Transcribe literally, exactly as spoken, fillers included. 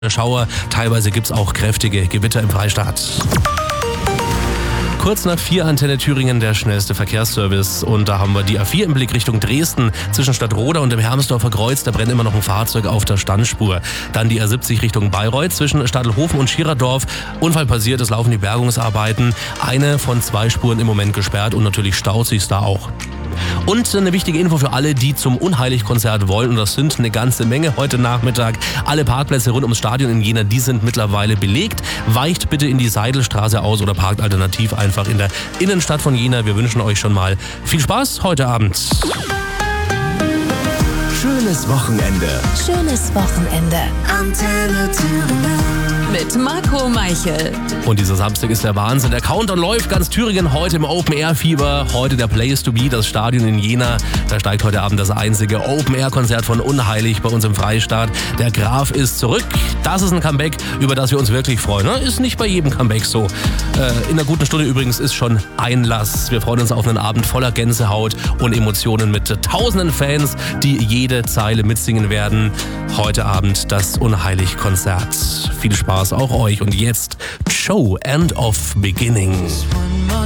Schauer, teilweise gibt es auch kräftige Gewitter im Freistaat. Kurz nach vier Antenne Thüringen, der schnellste Verkehrsservice. Und da haben wir die A vier im Blick Richtung Dresden. Zwischen Stadtroda und dem Hermsdorfer Kreuz, da brennt immer noch ein Fahrzeug auf der Standspur. Dann die A siebzig Richtung Bayreuth zwischen Stadelhofen und Schirerdorf. Unfall passiert, es laufen die Bergungsarbeiten. Eine von zwei Spuren im Moment gesperrt und natürlich staut sich's da auch. Und eine wichtige Info für alle, die zum Unheilig-Konzert wollen. Und das sind eine ganze Menge heute Nachmittag. Alle Parkplätze rund ums Stadion in Jena, die sind mittlerweile belegt. Weicht bitte in die Seidelstraße aus oder parkt alternativ einfach in der Innenstadt von Jena. Wir wünschen euch schon mal viel Spaß heute Abend. Schönes Wochenende. Schönes Wochenende. Antenne Thüringen. Mit Marco Meichel. Und dieser Samstag ist der Wahnsinn. Der Countdown läuft, ganz Thüringen heute im Open-Air-Fieber. Heute der Place to be, das Stadion in Jena. Da steigt heute Abend das einzige Open-Air-Konzert von Unheilig bei uns im Freistaat. Der Graf ist zurück. Das ist ein Comeback, über das wir uns wirklich freuen. Ist nicht bei jedem Comeback so. In einer guten Stunde übrigens ist schon Einlass. Wir freuen uns auf einen Abend voller Gänsehaut und Emotionen mit tausenden Fans, die jede Zeile mitsingen werden. Heute Abend das Unheilig-Konzert. Viel Spaß auch euch. Und jetzt Show End of Beginning.